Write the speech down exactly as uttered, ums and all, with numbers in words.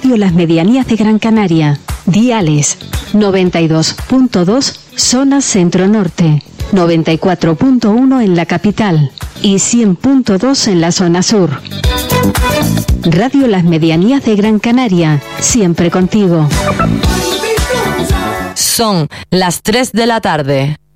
Radio Las Medianías de Gran Canaria. Diales noventa y dos punto dos, zona centro-norte, noventa y cuatro punto uno en la capital y cien punto dos en la zona sur. Radio Las Medianías de Gran Canaria, siempre contigo. Son las tres de la tarde.